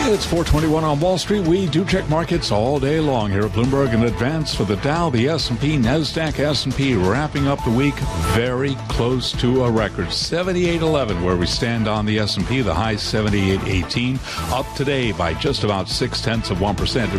It's 4:21 on Wall Street. We do check markets all day long here at Bloomberg. In advance for the Dow, the S&P, NASDAQ, S&P wrapping up the week very close to a record. 78.11 where we stand on the S&P, the high 78.18. Up today by just about 0.6%.